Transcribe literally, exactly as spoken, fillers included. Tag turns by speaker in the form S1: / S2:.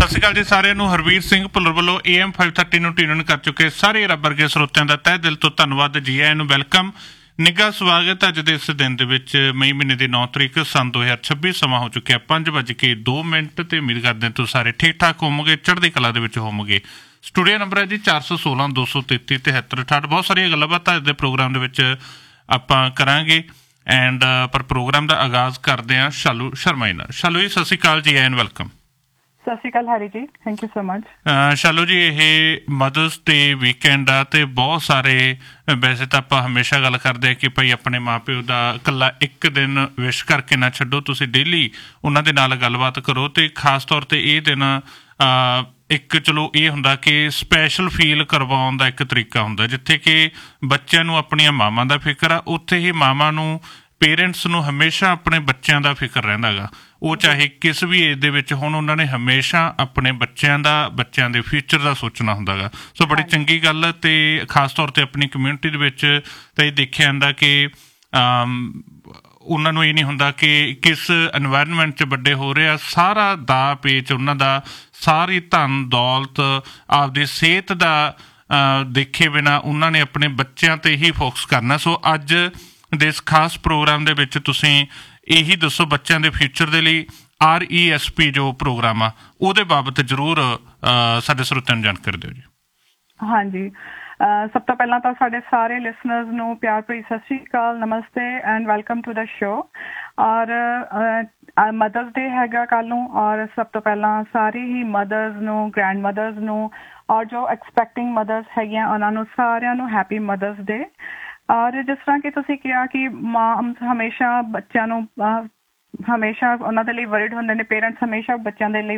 S1: ਸਤਿ ਸ਼੍ਰੀ ਅਕਾਲ ਜੀ ਸਾਰਿਆਂ ਨੂੰ। ਹਰਵੀਰ ਸਿੰਘ ਭੁੱਲਰ ਵੱਲੋਂ ਏ ਐਮ फाइव थर्टी ਨੂੰ ਟਿਊਨ ਕਰ ਚੁੱਕੇ ਸਾਰੇ ਰੱਬ ਵਰਗੇ ਸਰੋਤਿਆਂ ਦਾ ਤਹਿ ਦਿਲ ਤੋਂ ਧੰਨਵਾਦ। ਜੀ ਆਇਆਂ ਨੂੰ ਵੈਲਕਮ, ਨਿੱਘਾ ਸਵਾਗਤ। ਅੱਜ ਦੇ ਇਸ ਦਿਨ ਦੇ ਵਿੱਚ ਮਈ ਮਹੀਨੇ ਦੀ ਨੌ ਤਰੀਕ ਸੰਨ ਦੋ ਹਜ਼ਾਰ ਛੱਬੀ ਸਮਾਂ ਹੋ ਚੁੱਕਿਆ ਪੰਜ ਵੱਜ ਕੇ ਦੋ ਮਿੰਟ ਤੇ ਉਮੀਦ ਕਰਦੇ ਹਾਂ ਤੁਸੀਂ ਸਾਰੇ ਠੀਕ ਠਾਕ ਹੋਵੋਗੇ, ਚੜ੍ਹਦੀ ਕਲਾ ਦੇ ਵਿੱਚ ਹੋਵੋਗੇ। ਸਟੂਡੀਓ ਨੰਬਰ ਹੈ ਜੀ ਚਾਰ ਸੌ ਸੋਲਾਂ ਦੋ ਸੌ ਤੇਤੀ ਤਿਹੱਤਰ ਅਠਾਹਠ। ਬਹੁਤ ਸਾਰੀਆਂ ਗੱਲਾਂ ਬਾਤਾਂ ਅੱਜ ਦੇ ਪ੍ਰੋਗਰਾਮ ਦੇ ਵਿੱਚ ਆਪਾਂ ਕਰਾਂਗੇ ਐਂਡ ਪਰ ਪ੍ਰੋਗਰਾਮ ਦਾ ਆਗਾਜ਼ ਕਰਦੇ ਹਾਂ ਸ਼ਾਲੂ ਸ਼ਰਮਾ ਜੀ ਨਾਲ। ਸ਼ਾਲੂ ਜੀ ਸਤਿ ਸ਼੍ਰੀ ਅਕਾਲ, ਜੀ ਆਇਆਂ ਨੂੰ ਵੈਲਕਮ।
S2: ਸਤਿ ਸ਼੍ਰੀ ਅਕਾਲ ਹਰੀ ਜੀ, thank you so much.
S1: Shalu ਜੀ ਇਹ ਮਦਰਸ ਡੇ ਵੀਕਐਂਡ ਆ ਅਤੇ ਬਹੁਤ ਸਾਰੇ, ਵੈਸੇ ਤਾਂ ਆਪਾਂ ਹਮੇਸ਼ਾ ਗੱਲ ਕਰਦੇ ਹਾਂ ਕਿ ਭਾਈ ਆਪਣੇ ਮਾਂ ਪਿਓ ਦਾ ਇਕੱਲਾ ਇੱਕ ਦਿਨ ਵਿਸ਼ ਕਰਕੇ ਨਾ ਛੱਡੋ, ਤੁਸੀਂ ਡੇਲੀ ਉਹਨਾਂ ਦੇ ਨਾਲ ਗੱਲਬਾਤ ਕਰੋ। ਅਤੇ ਖਾਸ ਤੌਰ 'ਤੇ ਇਹ ਦਿਨ ਇੱਕ ਚਲੋ ਇਹ ਹੁੰਦਾ ਕਿ ਸਪੈਸ਼ਲ ਫੀਲ ਕਰਵਾਉਣ ਦਾ ਇੱਕ ਤਰੀਕਾ ਹੁੰਦਾ, ਜਿੱਥੇ ਕਿ ਬੱਚਿਆਂ ਨੂੰ ਆਪਣੀਆਂ ਮਾਵਾਂ ਦਾ ਫਿਕਰ ਆ, ਉੱਥੇ ਹੀ ਮਾਵਾਂ ਨੂੰ ਪੇਰੈਂਟਸ ਨੂੰ ਹਮੇਸ਼ਾ ਆਪਣੇ ਬੱਚਿਆਂ ਦਾ ਫਿਕਰ ਰਹਿੰਦਾ ਗਾ। ਉਹ ਚਾਹੇ ਕਿਸ ਵੀ ਏਜ ਦੇ ਵਿੱਚ ਹੁਣ, ਉਹਨਾਂ ਨੇ ਹਮੇਸ਼ਾ ਆਪਣੇ ਬੱਚਿਆਂ ਦਾ, ਬੱਚਿਆਂ ਦੇ ਫਿਊਚਰ ਦਾ ਸੋਚਣਾ ਹੁੰਦਾ ਗਾ। ਸੋ ਬੜੀ ਚੰਗੀ ਗੱਲ। ਅਤੇ ਖਾਸ ਤੌਰ 'ਤੇ ਆਪਣੀ ਕਮਿਊਨਿਟੀ ਦੇ ਵਿੱਚ ਤਾਂ ਇਹ ਦੇਖਿਆ ਜਾਂਦਾ ਕਿ ਉਹਨਾਂ ਨੂੰ ਇਹ ਨਹੀਂ ਹੁੰਦਾ ਕਿ ਕਿਸ ਇਨਵਾਇਰਮੈਂਟ 'ਚ ਵੱਡੇ ਹੋ ਰਹੇ ਆ। ਸਾਰਾ ਦਾ ਪੇਚ ਉਹਨਾਂ ਦਾ, ਸਾਰੀ ਧਨ ਦੌਲਤ, ਆਪਦੀ ਸਿਹਤ ਦਾ ਦੇਖੇ ਬਿਨਾਂ ਉਹਨਾਂ ਨੇ ਆਪਣੇ ਬੱਚਿਆਂ 'ਤੇ ਹੀ ਫੋਕਸ ਕਰਨਾ। ਸੋ ਅੱਜ ਦੇ ਇਸ ਖਾਸ ਪ੍ਰੋਗਰਾਮ ਦੇ ਵਿੱਚ ਤੁਸੀਂ ਇਹੀ ਦੱਸੋ ਬੱਚਿਆਂ ਦੇ ਫਿਊਚਰ ਦੇ ਲਈ ਆਰ ਈ ਐਸ ਪੀ ਜੋ ਪ੍ਰੋਗਰਾਮ ਆ ਉਹਦੇ ਬਾਬਤ ਜ਼ਰੂਰ ਸਾਡੇ ਸਰੋਤਿਆਂ ਨੂੰ ਜਾਣਕਾਰੀ ਦਿਓ ਜੀ।
S2: ਹਾਂਜੀ, ਸਭ ਤੋਂ ਪਹਿਲਾਂ ਤਾਂ ਸਾਡੇ ਸਾਰੇ ਲਿਸਨਰਸ ਨੂੰ ਪਿਆਰ ਭਰੀ ਸਤਿ ਸ਼੍ਰੀ ਅਕਾਲ, ਨਮਸਤੇ and welcome to the show. ਔਰ ਮਦਰਸ ਡੇ ਹੈਗਾ ਕੱਲ੍ਹ ਨੂੰ, ਔਰ ਸਭ ਤੋਂ ਪਹਿਲਾਂ ਸਾਰੀ ਹੀ ਮਦਰਸ ਨੂੰ, ਗ੍ਰੈਂਡ ਮਦਰਸ ਨੂੰ, ਔਰ ਜੋ ਐਕਸਪੈਕਟਿੰਗ ਮਦਰਸ ਹੈਗੀਆਂ ਉਹਨਾਂ ਨੂੰ ਸਾਰਿਆਂ ਨੂੰ ਹੈਪੀ ਮਦਰਸ ਡੇ। ਔਰ ਜਿਸ ਤਰ੍ਹਾਂ ਕਿ ਤੁਸੀਂ ਕਿਹਾ ਕਿ ਮਾਂ ਹਮੇਸ਼ਾ ਬੱਚਿਆਂ ਨੂੰ ਹਮੇਸ਼ਾ ਉਹਨਾਂ ਦੇ ਲਈ ਵਰਿਡ ਹੁੰਦੇ ਨੇ, ਪੇਰੈਂਟਸ ਹਮੇਸ਼ਾ ਬੱਚਿਆਂ ਦੇ ਲਈ